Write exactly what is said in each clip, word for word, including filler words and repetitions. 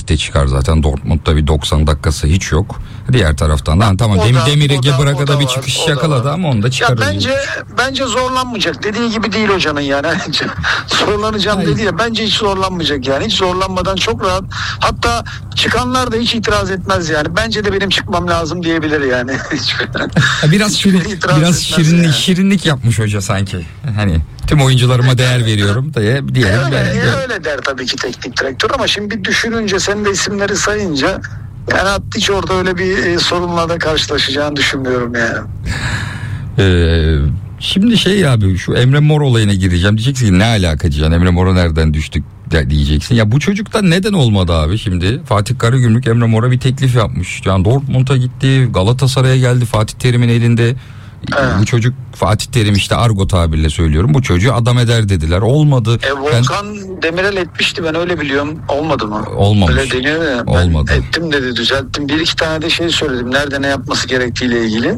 ligde çıkar zaten. Dortmund'da bir doksan dakikası hiç yok. Diğer taraftan da tamam O Demir da- Demir'e o da- Gebraga'da o bir da çıkış var, o da yakaladı var. ama onu da Ya çıkarır. bence bence zorlanmayacak. Dediği gibi değil hocanın yani. Zorlanacağım Hayır. dedi ya. Bence hiç zorlanmayacak yani. Hiç zorlanmadan çok rahat. Hatta çıkanlar da hiç itiraz etmez yani. Bence de benim çıkmam lazım diyebilir yani. Ya biraz şirin, İtiraz biraz etmez şirinlik, yani. şirinlik yapmış hoca sanki. Hani tüm oyuncularıma değer veriyorum diye diyelim. Öyle, Ben- ben- öyle der tabii ki teknik direktör ama şimdi bir düşününce sen de isimleri sayınca yani hiç orada öyle bir e, sorunla da karşılaşacağını düşünmüyorum yani. Ee, şimdi şey abi şu Emre Mor olayına gireceğim. Diyeceksin ki ne alaka diyeceksin. Emre Mor'a nereden düştük de diyeceksin. Ya bu çocuktan neden olmadı abi şimdi? Fatih Karagümrük Emre Mor'a bir teklif yapmış. Yani Dortmund'a gitti, Galatasaray'a geldi Fatih Terim'in elinde. Evet. Bu çocuk Fatih Terim işte argo tabirle söylüyorum. Bu çocuğu adam eder dediler. Olmadı. E, Volkan Demirel etmişti ben öyle biliyorum. Olmadı mı? Olmamış. Öyle deniyor ya. Ben Olmadı. ettim dedi, düzelttim. Bir iki tane de şey söyledim. Nerede ne yapması gerektiğiyle ilgili.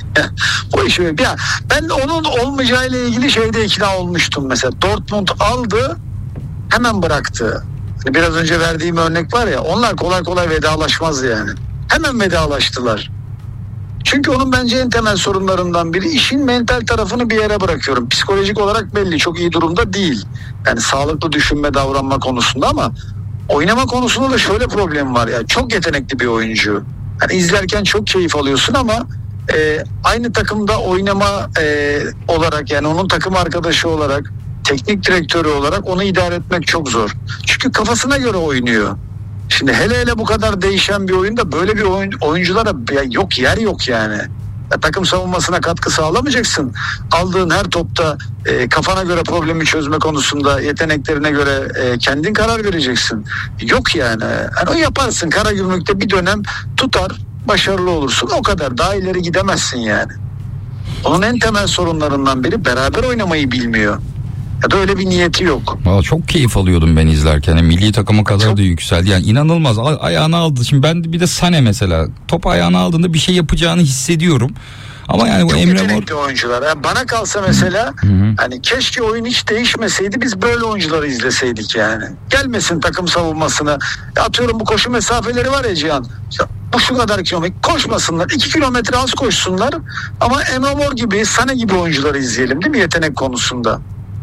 O iş öyle. Ya ben onun olmayacağıyla ilgili şeyde ikna olmuştum mesela. Dortmund aldı, hemen bıraktı. Hani biraz önce verdiğim örnek var ya. Onlar kolay kolay vedalaşmaz yani. Hemen vedalaştılar. Çünkü onun bence en temel sorunlarından biri işin mental tarafını bir yere bırakıyorum. Psikolojik olarak belli çok iyi durumda değil. Yani sağlıklı düşünme davranma konusunda ama oynama konusunda da şöyle problem var ya. Çok yetenekli bir oyuncu. Yani izlerken çok keyif alıyorsun ama e, aynı takımda oynama e, olarak yani onun takım arkadaşı olarak teknik direktörü olarak onu idare etmek çok zor. Çünkü kafasına göre oynuyor. Şimdi hele hele bu kadar değişen bir oyunda böyle bir oyun, oyunculara ya yok yer yok yani. Ya takım savunmasına katkı sağlamayacaksın. Aldığın her topta e, kafana göre problemi çözme konusunda yeteneklerine göre e, kendin karar vereceksin. Yok yani. Yani o yaparsın. Karagümrük'te bir dönem tutar, başarılı olursun. O kadar. Daha ileri gidemezsin yani. Onun en temel sorunlarından biri beraber oynamayı bilmiyor. Ya da öyle bir niyeti yok. Valla çok keyif alıyordum ben izlerken. Yani milli takıma kadar Çok- da yükseldi. Yani inanılmaz. A- ayağını aldı. Şimdi ben bir de Sane mesela. Top ayağını aldığında bir şey yapacağını hissediyorum. Ama yani bu Çok Emre Mor... yetenekli oyuncular. Yani bana kalsa mesela hı. hani keşke oyun hiç değişmeseydi biz böyle oyuncuları izleseydik yani. Gelmesin takım savunmasına. Ya atıyorum bu koşu mesafeleri var ya Cihan. İşte bu şu kadar kilometre koşmasınlar. iki kilometre az koşsunlar. Ama Emre Mor gibi, Sane gibi oyuncuları izleyelim değil mi yetenek konusunda?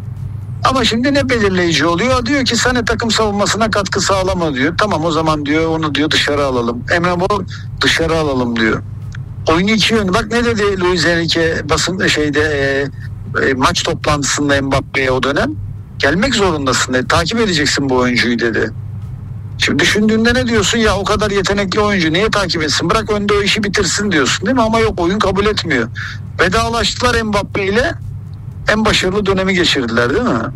Ama şimdi ne belirleyici oluyor? Diyor ki Sane takım savunmasına katkı sağlama diyor. Tamam o zaman diyor onu diyor dışarı alalım. Emre Mor dışarı alalım diyor. Oyunu iki yönlü. Bak ne dedi Luis Enrique basın şeyde e, e, maç toplantısında Mbappe'ye o dönem. Gelmek zorundasın dedi. Takip edeceksin bu oyuncuyu dedi. Şimdi düşündüğünde ne diyorsun ya o kadar yetenekli oyuncu niye takip etsin? Bırak önde o işi bitirsin diyorsun değil mi? Ama yok oyun kabul etmiyor. Vedalaştılar Mbappe ile en başarılı dönemi geçirdiler değil mi?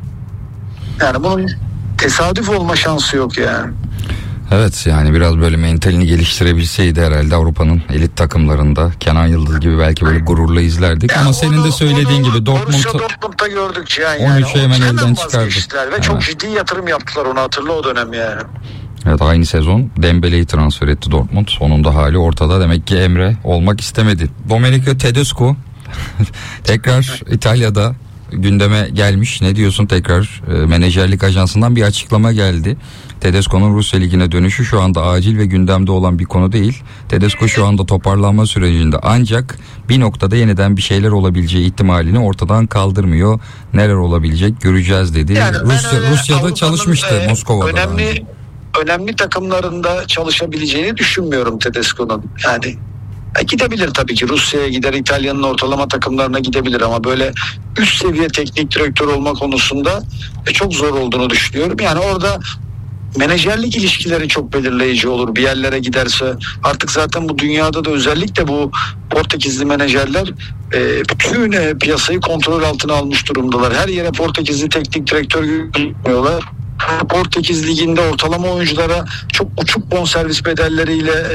Yani bunun tesadüf olma şansı yok yani. Evet yani biraz böyle mentalini geliştirebilseydi herhalde Avrupa'nın elit takımlarında Kenan Yıldız gibi belki böyle gururla izlerdik. Ya ama senin onu- de söylediğin onu gibi Borussia Dortmund Dortmund'da gördük yani. on üçü hemen elden çıkardı. vazgeçtiler Ve Evet. çok ciddi yatırım yaptılar onu hatırla o dönem yani. Evet aynı sezon Dembele'yi transfer etti Dortmund. Onun da hali ortada. Demek ki Emre olmak istemedi. Domenico Tedesco tekrar İtalya'da gündeme gelmiş. Ne diyorsun tekrar? E, menajerlik ajansından bir açıklama geldi. Tedesco'nun Rusya Ligi'ne dönüşü şu anda acil ve gündemde olan bir konu değil. Tedesco şu anda toparlanma sürecinde ancak bir noktada yeniden bir şeyler olabileceği ihtimalini ortadan kaldırmıyor. Neler olabilecek göreceğiz dedi. Yani ben Rusya öyle Rusya'da Avrupa'nın, çalışmıştı e, Moskova'da. daha önce. Önemli önemli takımlarında çalışabileceğini düşünmüyorum Tedesco'nun. Yani e, gidebilir tabii ki Rusya'ya gider, İtalya'nın ortalama takımlarına gidebilir ama böyle üst seviye teknik direktör olma konusunda e, çok zor olduğunu düşünüyorum. Yani orada menajerlik ilişkileri çok belirleyici olur bir yerlere giderse. Artık zaten bu dünyada da özellikle bu Portekizli menajerler e, bütün e, piyasayı kontrol altına almış durumdalar. Her yere Portekizli teknik direktör gönderiyorlar. Portekiz Ligi'nde ortalama oyunculara çok uçuk bonservis bedelleriyle e,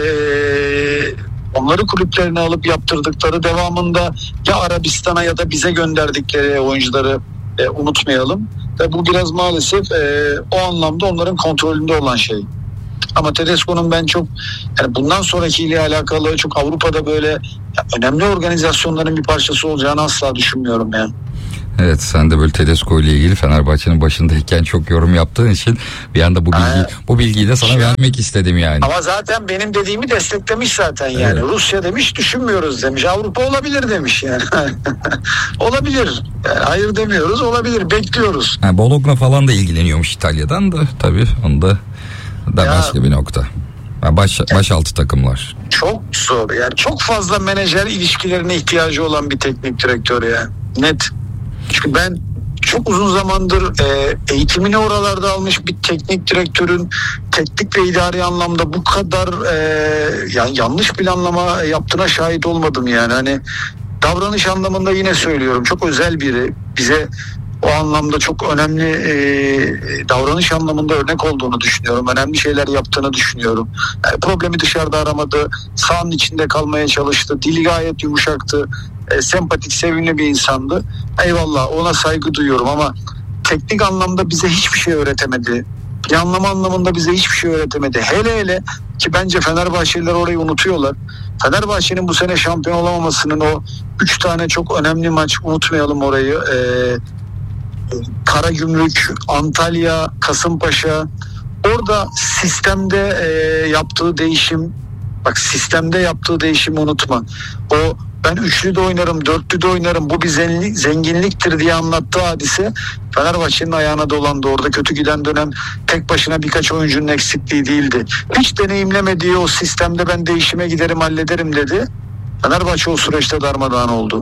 onları kulüplerine alıp yaptırdıkları devamında ya Arabistan'a ya da bize gönderdikleri oyuncuları e, unutmayalım. Ve bu biraz maalesef e, o anlamda onların kontrolünde olan şey. Ama Tedesco'nun ben çok yani bundan sonrakiyle alakalı çok Avrupa'da böyle ya, önemli organizasyonların bir parçası olacağını asla düşünmüyorum yani. Evet, sen de böyle Tedesco ile ilgili Fenerbahçe'nin başındayken çok yorum yaptığın için bir anda bu bilgi Ha. bu bilgiyi de sana Şu- vermek istedim yani. Ama zaten benim dediğimi desteklemiş zaten yani. Evet. Rusya demiş, düşünmüyoruz demiş. Avrupa olabilir demiş yani. Olabilir. Yani hayır demiyoruz, olabilir. Bekliyoruz. Ha, Bologna falan da ilgileniyormuş İtalya'dan da tabii onu da da Ya- başka bir nokta. Ha, baş başaltı takımlar. Çok zor yani. Çok fazla menajer ilişkilerine ihtiyacı olan bir teknik direktör ya. Net. Çünkü ben çok uzun zamandır e, eğitimini oralarda almış bir teknik direktörün teknik ve idari anlamda bu kadar e, yani yanlış planlama yaptığına şahit olmadım yani. Hani davranış anlamında yine söylüyorum, çok özel biri. Bize o anlamda çok önemli e, davranış anlamında örnek olduğunu düşünüyorum. Önemli şeyler yaptığını düşünüyorum. Yani problemi dışarıda aramadı. Sahanın içinde kalmaya çalıştı. Dili gayet yumuşaktı. E, sempatik, sevimli bir insandı. Eyvallah, ona saygı duyuyorum ama teknik anlamda bize hiçbir şey öğretemedi. Planlama anlamında bize hiçbir şey öğretemedi. Hele hele ki bence Fenerbahçeliler orayı unutuyorlar. Fenerbahçe'nin bu sene şampiyon olamamasının o üç tane çok önemli maç, unutmayalım orayı. E, Karagümrük, Antalya, Kasımpaşa, orada sistemde e, yaptığı değişim, bak sistemde yaptığı değişimi unutma. O ben üçlü de oynarım, dörtlü de oynarım, bu bir zenginlik, zenginliktir diye anlattığı hadise Fenerbahçe'nin ayağına dolandı. Orada kötü giden dönem tek başına birkaç oyuncunun eksikliği değildi. Hiç deneyimlemediği o sistemde ben değişime giderim, hallederim dedi. Fenerbahçe o süreçte darmadağın oldu.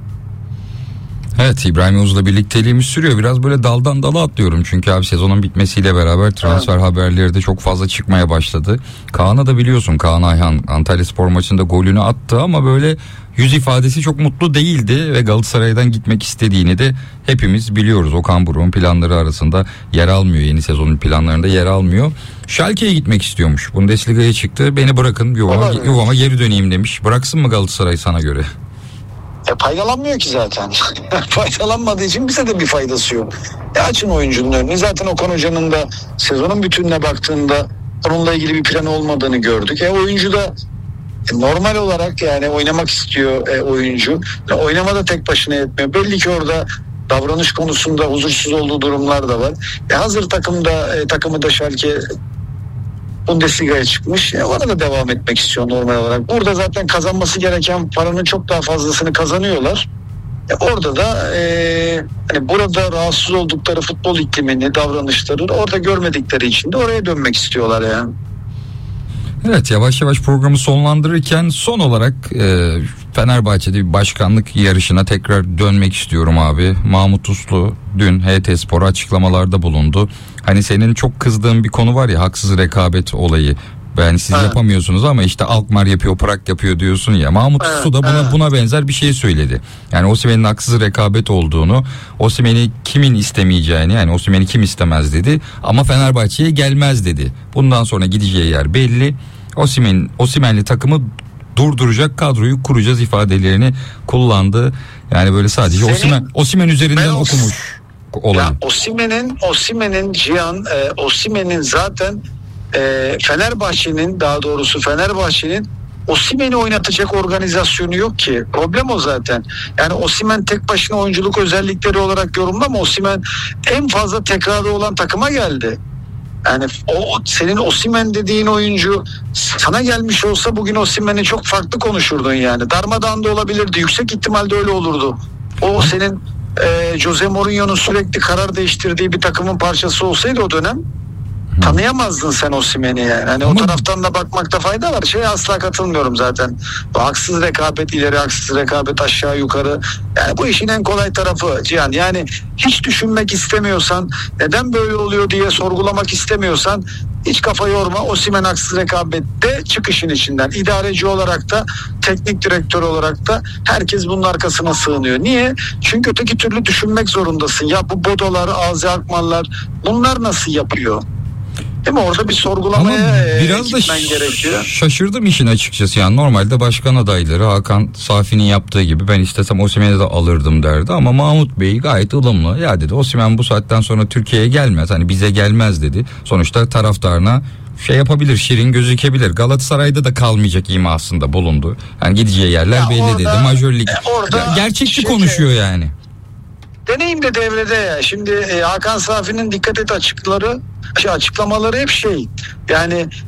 Evet, İbrahim Yavuz'la birlikteliğimiz sürüyor. Biraz böyle daldan dala atlıyorum. Çünkü abi sezonun bitmesiyle beraber transfer evet. haberleri de çok fazla çıkmaya başladı. Kaan'a da biliyorsun, Kaan Ayhan Antalyaspor maçında golünü attı ama böyle yüz ifadesi çok mutlu değildi ve Galatasaray'dan gitmek istediğini de hepimiz biliyoruz. Okan Buruk'un planları arasında yer almıyor. Yeni sezonun planlarında yer almıyor. Schalke'ye gitmek istiyormuş. Bundesliga'ya çıktı. Beni bırakın, yuvama, yuvama geri döneyim demiş. Bıraksın mı Galatasaray sana göre? E faydalanmıyor ki zaten. Faydalanmadığı için bize de bir faydası yok. E açın oyuncunun önünü. Zaten Okan Hoca'nın da sezonun bütününe baktığında onunla ilgili bir planı olmadığını gördük. E oyuncu da e, normal olarak yani oynamak istiyor e, oyuncu. E, oynama da tek başına yetmiyor. Belli ki orada davranış konusunda huzursuz olduğu durumlar da var. E hazır takımda e, takımı da Schalke Bundesliga'ya çıkmış. E, orada devam etmek istiyor normal olarak. Burada zaten kazanması gereken paranın çok daha fazlasını kazanıyorlar. E, orada da e, hani burada rahatsız oldukları futbol iklimini, davranışları orada görmedikleri için de oraya dönmek istiyorlar yani. Evet, yavaş yavaş programı sonlandırırken son olarak e, Fenerbahçe'de bir başkanlık yarışına tekrar dönmek istiyorum abi. Mahmut Uslu dün H T Spor'a açıklamalarda bulundu. Hani senin çok kızdığın bir konu var ya, haksız rekabet olayı. Yani siz evet. yapamıyorsunuz ama işte Alkmaar yapıyor, Prag yapıyor diyorsun ya. Mahmut evet, Uslu da buna evet. buna benzer bir şey söyledi. Yani Osimhen'in haksız rekabet olduğunu, Osimhen'i kimin istemeyeceğini, yani Osimhen'i kim istemez dedi ama Fenerbahçe'ye gelmez dedi. Bundan sonra gideceği yer belli. Osimhen Osimhen'li takımı durduracak kadroyu kuracağız ifadelerini kullandı. Yani böyle sadece Senin, Osimhen Osimhen üzerinden okumuş olayı. Ya Osimhen'in Osimhen'in Cihan e, Osimhen'in zaten e, Fenerbahçe'nin daha doğrusu Fenerbahçe'nin Osimhen'i oynatacak organizasyonu yok ki. Problem o zaten. Yani Osimhen tek başına oyunculuk özellikleri olarak yorumlama. Osimhen en fazla tekrarı olan takıma geldi. Yani o senin Osimhen dediğin oyuncu sana gelmiş olsa bugün Osimhen'i çok farklı konuşurdun yani. Darmadağın da olabilirdi. Yüksek ihtimalle öyle olurdu. O senin e, Jose Mourinho'nun sürekli karar değiştirdiği bir takımın parçası olsaydı o dönem tanıyamazdın sen Osimhen'i yani. Hani o taraftan da bakmakta fayda var. Şeye asla katılmıyorum zaten. Bu haksız rekabet ileri, haksız rekabet aşağı yukarı. Yani bu işin en kolay tarafı Cihan. Yani hiç düşünmek istemiyorsan, neden böyle oluyor diye sorgulamak istemiyorsan hiç kafa yorma. Osimhen haksız rekabette çıkışın içinden. İdareci olarak da, teknik direktör olarak da herkes bunun arkasına sığınıyor. Niye? Çünkü öteki türlü düşünmek zorundasın. Ya bu Bodolar, Azi Akmanlar bunlar nasıl yapıyor? Değil mi? Orada bir sorgulamaya ama biraz da gitmen gerekiyor. Şaşırdım işin açıkçası. Yani normalde başkan adayları Hakan Safi'nin yaptığı gibi ben istesem Osimhen'i de alırdım derdi ama Mahmut Bey gayet ılımlı. Ya dedi Osimhen bu saatten sonra Türkiye'ye gelmez. Hani bize gelmez dedi. Sonuçta taraftarına şey yapabilir, şirin gözükebilir. Galatasaray'da da kalmayacak imasında bulundu. Yani gideceği yerler ya belli orada, dedi. Majör lig. E, orada gerçekçi şey konuşuyor yani. deneyim de devrede ya. Şimdi e, Hakan Safi'nin dikkat et açıkları, şey, açıklamaları hep şey. Yani